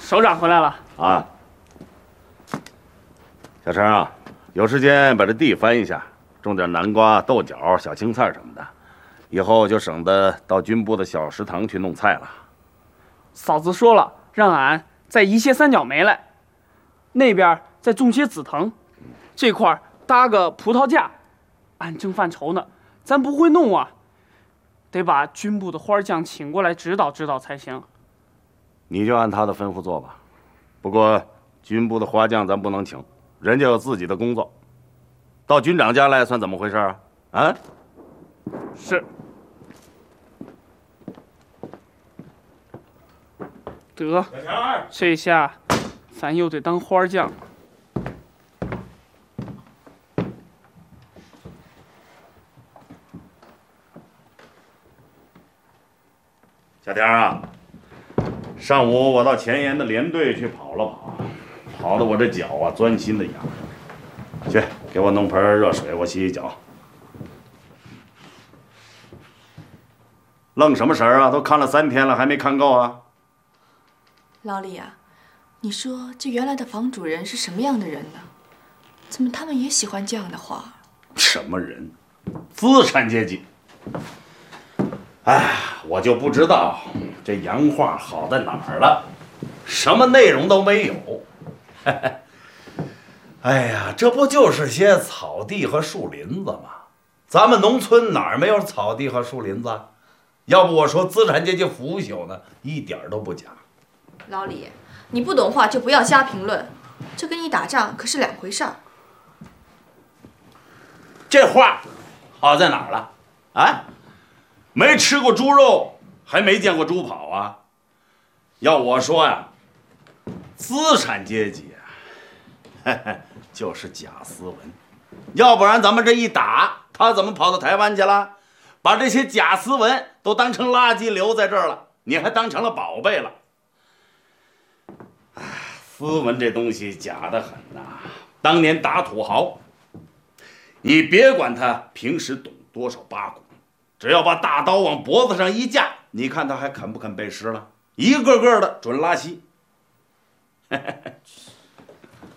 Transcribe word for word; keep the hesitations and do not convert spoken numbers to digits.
首长回来了啊。小陈啊，有时间把这地翻一下，种点南瓜、豆角、小青菜什么的，以后就省得到军部的小食堂去弄菜了。 嫂子说了，让俺再移些三角梅来，那边再种些紫藤，这块搭个葡萄架。俺正犯愁呢，咱不会弄啊，得把军部的花匠请过来指导指导才行。 你就按他的吩咐做吧。不过军部的花匠咱不能请，人家有自己的工作。到军长家来算怎么回事啊？啊？ 是。得，这下咱又得当花匠。 小田啊，上午我到前沿的连队去跑了跑，跑得我这脚啊钻心的痒。去，给我弄盆热水，我洗洗脚。愣什么神儿啊？都看了三天了，还没看够啊？ 老李啊，你说这原来的房主人是什么样的人呢？怎么他们也喜欢这样的画？ 什么人？资产阶级。哎，我就不知道这洋画好在哪儿了，什么内容都没有。哎呀，这不就是些草地和树林子吗？咱们农村哪儿没有草地和树林子？要不我说资产阶级腐朽呢，一点都不假。 老李，你不懂画就不要瞎评论，这跟你打仗可是两回事儿。 这画好在哪儿了？啊？没吃过猪肉，还没见过猪跑啊！要我说呀，资产阶级啊，嘿嘿，就是假斯文。要不然咱们这一打，他怎么跑到台湾去了？把这些假斯文都当成垃圾留在这儿了，你还当成了宝贝了。哎，斯文这东西假得很呐！当年打土豪，你别管他平时懂多少八股。只要把大刀往脖子上一架，你看他还肯不肯背诗了？一个个的准拉稀。